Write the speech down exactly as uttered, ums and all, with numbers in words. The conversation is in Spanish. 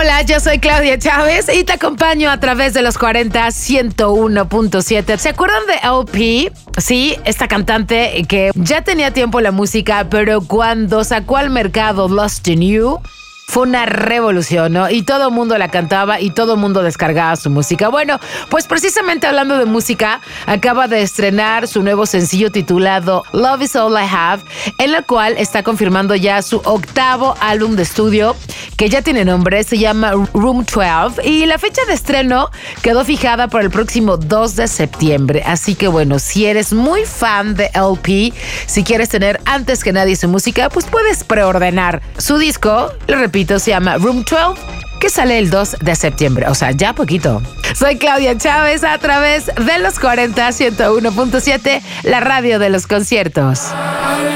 Hola, yo soy Claudia Chávez y te acompaño a través de los cuarenta ciento uno punto siete. ¿Se acuerdan de L P? Sí, esta cantante que ya tenía tiempo en la música, pero cuando sacó al mercado Lost in You, fue una revolución, ¿no? Y todo el mundo la cantaba y todo el mundo descargaba su música. Bueno, pues precisamente hablando de música, acaba de estrenar su nuevo sencillo titulado Love is All I Have, en el cual está confirmando ya su octavo álbum de estudio, que ya tiene nombre, se llama Room doce, y la fecha de estreno quedó fijada para el próximo dos de septiembre. Así que bueno, si eres muy fan de L P, si quieres tener antes que nadie su música, pues puedes preordenar su disco. Le repito, se llama Room doce, que sale el dos de septiembre, o sea, ya poquito. Soy Claudia Chávez a través de los cuarenta ciento uno punto siete, la radio de los conciertos.